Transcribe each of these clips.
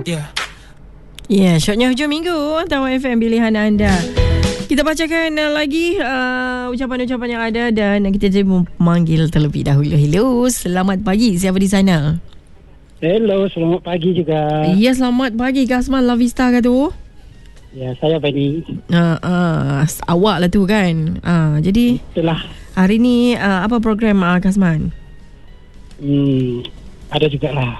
Syoknya hujung minggu Tawar FM pilihan anda. Kita bacakan lagi ucapan-ucapan yang ada dan kita jadi memanggil terlebih dahulu. Hello, selamat pagi. Siapa di sana? Hello, selamat pagi juga. Ya, selamat pagi. Kasman La Vista ke tu? Ya, saya Benny. Awak lah tu kan. Jadi Itulah. hari ni apa program Kasman? Ada jugalah.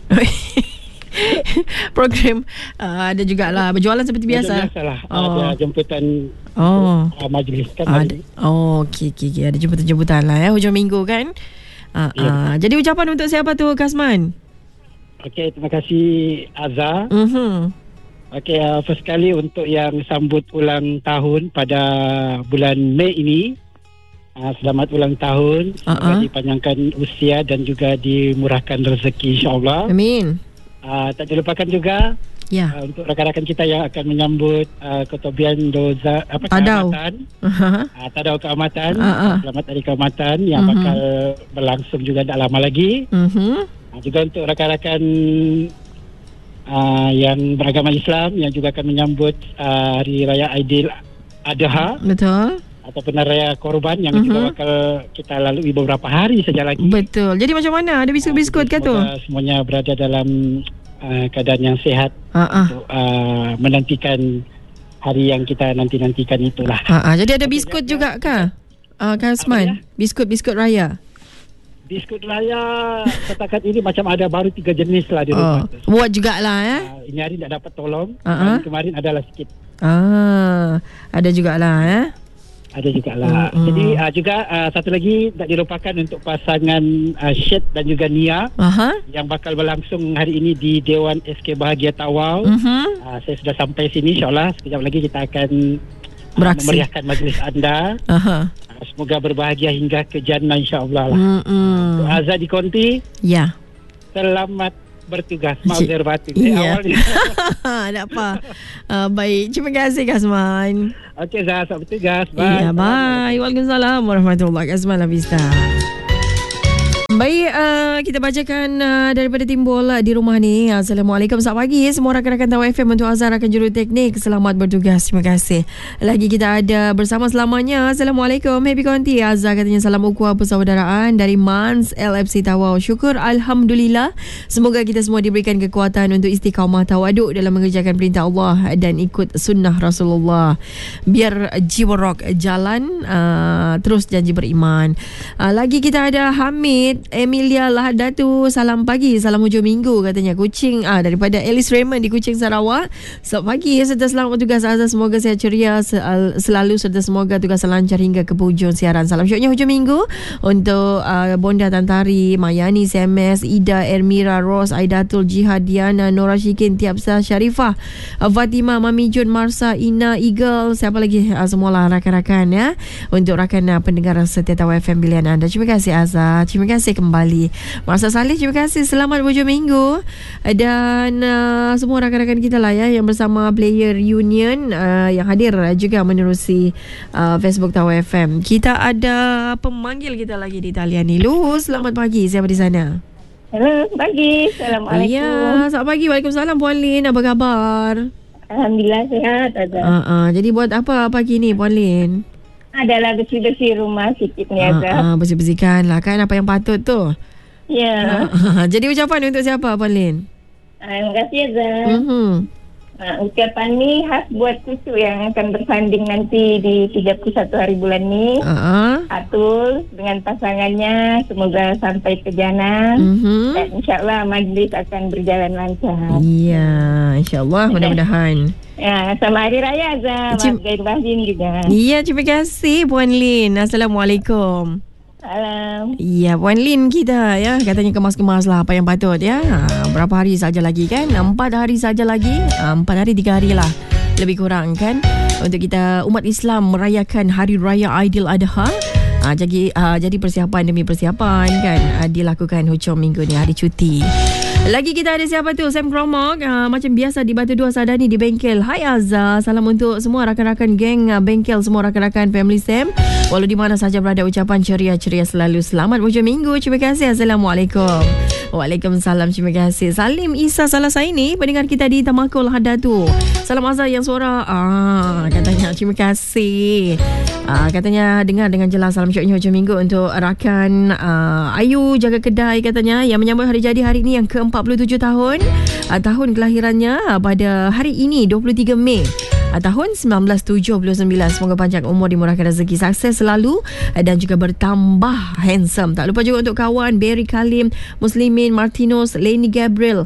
Program ada jugalah berjualan seperti biasa. Biasalah. Ada jemputan majlis kan. Okey. Ada jemputan-jemputan lah hujung minggu kan. Jadi ucapan untuk siapa tu Kasman? Okey, terima kasih Azhar. Okey, first kali untuk yang sambut ulang tahun pada bulan Mei ini. Selamat ulang tahun. Semoga dipanjangkan usia dan juga dimurahkan rezeki insya-Allah. Amin. Tak dilupakan juga untuk rakan-rakan kita yang akan menyambut Ketubian Doza Keamatan. Tadau Keamatan. Selamat Hari Keamatan yang bakal berlangsung juga tak lama lagi. Juga untuk rakan-rakan yang beragama Islam yang juga akan menyambut Hari Raya Aidil Adha. Betul. Ataupun Raya Korban yang juga bakal kita lalui beberapa hari saja lagi. Betul. Jadi macam mana? Ada biskut-biskut ke tu? Semuanya berada dalam keadaan yang sihat untuk menantikan hari yang kita nantikan itulah. Jadi ada biskut juga ke? Kasman? Biskut-biskut raya? Biskut raya setakat ini macam ada baru 3 jenis lah di rumah. Buat jugalah ya? Ini hari tak dapat tolong. Kemarin adalah sikit. Ada jugalah ya? Ada juga lah. Jadi juga satu lagi tak dilupakan untuk pasangan Syed dan juga Nia yang bakal berlangsung hari ini di Dewan SK Bahagia Tawau. Saya sudah sampai sini, insyaAllah sekejap lagi kita akan memeriahkan majlis anda. Semoga berbahagia hingga ke jannah insyaAllah lah. Azhar di Konti. Ya. Selamat bertugas. Maaf saya berbatin. Awalnya. Tak apa. Baik. Terima kasih Kasman. Okey Zah, selamat bertugas. Bye. Ya, bye. Waalaikumsalam warahmatullahi wabarakatuh. Kasman La Vista. Baik, kita bacakan daripada timbul di rumah ni. Assalamualaikum, selamat pagi semua rakan-rakan Tawar FM. Untuk Azhar rakan juruteknik, selamat bertugas. Terima kasih. Lagi kita ada bersama selamanya. Assalamualaikum, happy konti. Azhar katanya salam ukhuwah persaudaraan dari Mans LFC Tawau. Syukur Alhamdulillah. Semoga kita semua diberikan kekuatan untuk istiqamah tawaduk dalam mengerjakan perintah Allah dan ikut sunnah Rasulullah. Biar jiwa rock jalan, terus janji beriman. Lagi kita ada Hamid Emilia Lahadatu, salam pagi, salam hujung minggu katanya. Kuching daripada Alice Raymond di Kuching Sarawak. Selamat pagi serta selamat bertugas Azhar. Semoga saya ceria selalu serta semoga tugas lancar hingga ke hujung siaran. Salam syoknya hujung minggu untuk Bonda Tantari, Mayani CMS, Ida, Ermira, Ros, Aidatul, Jihad, Diana, Nora Shikin, Tiapsa, Sharifah, Fatimah, Mami Jun, Marsa, Ina, Eagle, siapa lagi, semualah rakan-rakan ya. Untuk rakan pendengar setia Tawar FM pilihan anda. Terima kasih Azhar. Terima kasih kembali Masa Salih, terima kasih. Selamat hujung minggu. Dan semua rakan-rakan kita lah ya yang bersama Player Union yang hadir juga menerusi Facebook Tawar FM. Kita ada pemanggil kita lagi di talian ni. Lu, selamat pagi. Siapa di sana? Hello, pagi. Assalamualaikum. Ya, selamat pagi. Waalaikumsalam Puan Lin. Apa khabar? Alhamdulillah sihat. Jadi buat apa pagi ni Puan Lin? Adalah bersih-bersih rumah sikit ni Azhar. Bersih-bersihkan lah kan apa yang patut tu. Ya. Jadi ucapan untuk siapa Puan Lin? Terima kasih Azhar. Ucapan ni khas buat cucu yang akan bersanding nanti di 31 hari bulan ni. Atul dengan pasangannya, semoga sampai ke jannah. Dan insyaAllah majlis akan berjalan lancar. Ya, insyaAllah mudah-mudahan. Ya, sama Hari Raya Azhar. Maaf bahin juga. Ya, terima kasih Puan Lin. Assalamualaikum. Salam. Ya, Puan Lin kita ya katanya kemas-kemas lah apa yang patut ya. Berapa hari saja lagi kan? 4 hari saja lagi. 4 hari 3 hari lah lebih kurang kan untuk kita umat Islam merayakan Hari Raya Aidil Adha. Jadi persiapan demi persiapan kan dilakukan hujung minggu ni, hari cuti. Lagi kita ada siapa tu? Sam Kromok. Macam biasa di Batu Dua Sadani di bengkel. Hai Azhar. Salam untuk semua rakan-rakan geng bengkel, semua rakan-rakan family Sam. Walau di mana saja berada, ucapan ceria-ceria selalu. Selamat hujung minggu. Terima kasih. Assalamualaikum. Waalaikumsalam. Terima kasih. Salim Isa Salasaini, pendengar kita di Tamakul Hadatu. Salam Azhar yang suara. Katanya terima kasih. Katanya dengar dengan jelas. Salam syoknya hujung minggu untuk rakan Ayu jaga kedai katanya yang menyambut hari jadi hari ini yang ke-47 tahun. Tahun kelahirannya pada hari ini 23 Mei. Tahun 1979. Semoga panjang umur, dimurahkan rezeki, sukses selalu dan juga bertambah handsome. Tak lupa juga untuk kawan Barry Kalim, Muslimin Martinos, Lenny Gabriel,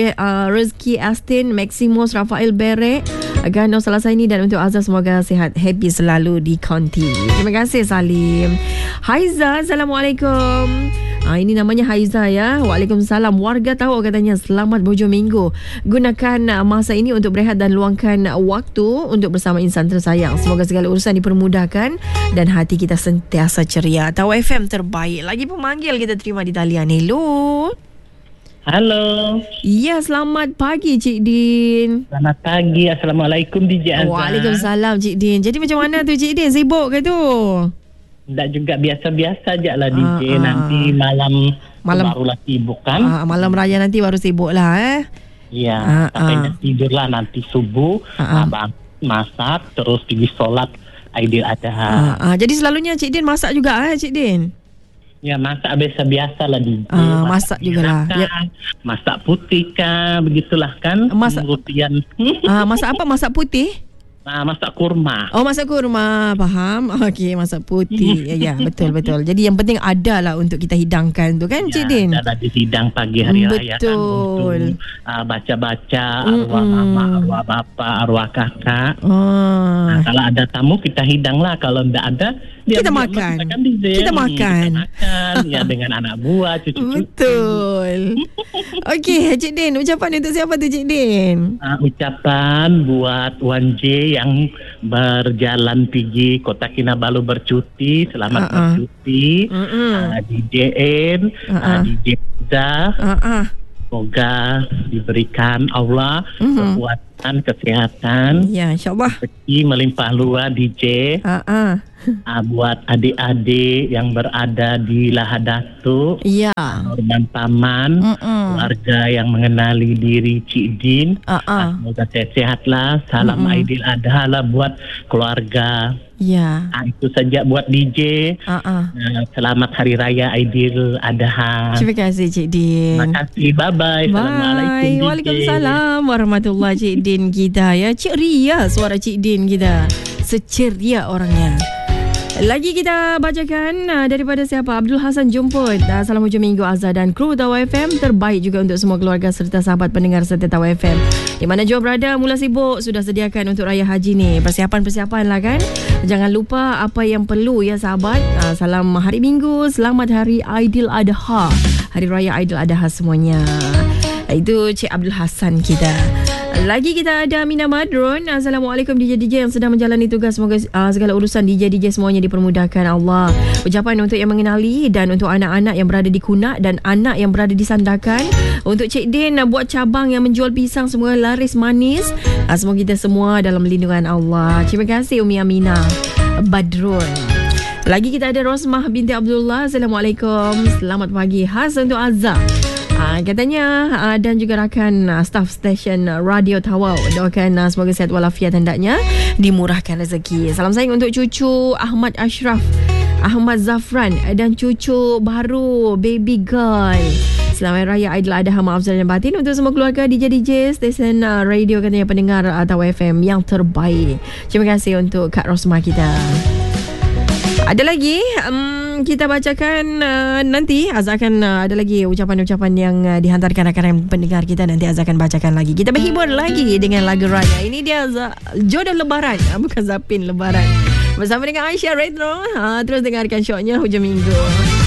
Rezki Astin, Maximus, Rafael Bere, Gano Salasaini, dan untuk Azhar semoga sihat, happy selalu di konti. Terima kasih Salim. Haiza, Assalamualaikum. Ini namanya Haiza ya. Waalaikumsalam. Warga tahu katanya selamat berhujung minggu. Gunakan masa ini untuk berehat dan luangkan waktu untuk bersama insan tersayang. Semoga segala urusan dipermudahkan dan hati kita sentiasa ceria. Tahu FM terbaik. Lagi pemanggil kita terima di talian. Hello. Halo. Ya, selamat pagi Cik Din. Selamat pagi. Assalamualaikum DJ Azhar. Waalaikumsalam Cik Din. Jadi macam mana tu Cik Din? Sibuk ke tu? Tak juga, biasa-biasa je lah DJ. Nanti malam barulah sibuk kan. Malam raya nanti baru sibuk lah Ya, sampai tidur lah nanti subuh. Abang masak terus pergi solat Aidil Adha. Jadi selalunya Cik Din masak juga Cik Din? Ya, masak biasa lah DJ. Masak jugalah. Masak putih kan, begitulah kan. Masak apa? Masak putih? Masak kurma. Oh, masak kurma. Faham? Okey, masak putih. Ya, betul. Jadi yang penting ada lah untuk kita hidangkan tu kan Cik Din? Ada dihidang pagi hari raya kan. Untuk baca-baca arwah mama, arwah bapa, arwah kakak. Kalau ada tamu kita hidang lah. Kalau tidak ada kita makan. Kita makan. Ya, dengan anak buah, cucu-cucu. Betul. Okey, Cik Din, ucapan untuk siapa tu Cik Din? Ucapan buat Wan J yang berjalan pergi Kota Kinabalu bercuti. Selamat bercuti. DJ N, DJ Zah. Semoga diberikan Allah kekuatan, kesehatan. Ya, insyaAllah. Rezeki melimpah luar DJ. Buat adik-adik yang berada di Lahadatu. Ya. Norman Paman. Keluarga yang mengenali diri Cik Din. Semoga sehat-sehatlah. Salam Aidil Adha lah buat keluarga. Ya. Itu saja buat DJ. Selamat Hari Raya Aidil Adha. Terima kasih Cik Din. Terima kasih. Bye-bye. Assalamualaikum DJ. Waalaikumsalam warahmatullahi Cik Din kita ya. Ceria suara Cik Din kita. Seceria orangnya. Lagi kita bacakan daripada siapa? Abdul Hasan Jumput. Salam hujung minggu Azhar dan kru Tawa FM. Terbaik juga untuk semua keluarga serta sahabat pendengar serta Tawa FM. Di mana jua berada, mula sibuk sudah sediakan untuk Raya Haji ni. Persiapan lah kan. Jangan lupa apa yang perlu ya sahabat. Salam hari Minggu, selamat Hari Aidil Adha. Hari Raya Aidil Adha semuanya. Itu Cik Abdul Hasan kita. Lagi kita ada Mina Madrun. Assalamualaikum DJ-DJ yang sedang menjalani tugas. Semoga segala urusan DJ-DJ semuanya dipermudahkan Allah. Ucapan untuk yang mengenali dan untuk anak-anak yang berada di Kunak dan anak yang berada di Sandakan. Untuk Cik Din buat cabang yang menjual pisang semua laris manis. Semoga kita semua dalam lindungan Allah. Terima kasih Umi Aminah Badrun. Lagi kita ada Rosmah binti Abdullah. Assalamualaikum. Selamat pagi. Khas untuk Azhar. Katanya dan juga rakan staf stesen Radio Tawau. Doakan semoga sihat walafiat, hendaknya dimurahkan rezeki. Salam sayang untuk cucu Ahmad Ashraf, Ahmad Zafran dan cucu baru baby girl. Selamat Raya Aidil Adha, maaf zahir dan batin untuk semua keluarga DJ stesen radio katanya pendengar Tawau FM yang terbaik. Terima kasih untuk Kak Rosma kita. Ada lagi kita bacakan nanti. Azhar akan ada lagi ucapan-ucapan yang dihantarkan rakan pendengar kita. Nanti Azhar akan bacakan lagi. Kita berhibur lagi dengan lagu raya. Ini dia Jodoh Lebaran, bukan Zapin Lebaran, bersama dengan Aisyah Retro. Terus dengarkan syoknya hujung minggu.